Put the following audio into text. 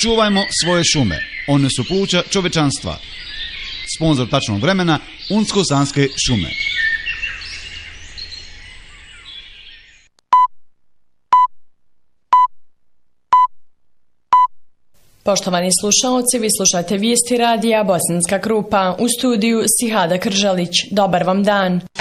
Čuvajmo svoje šume, one su pluća čovečanstva. Sponzor tačnog vremena, Unsko-Sanske šume. Poštovani slušalci, vi slušate vijesti radija Bosanska Krupa, u studiju Sihada Kržalić. Dobar vam dan.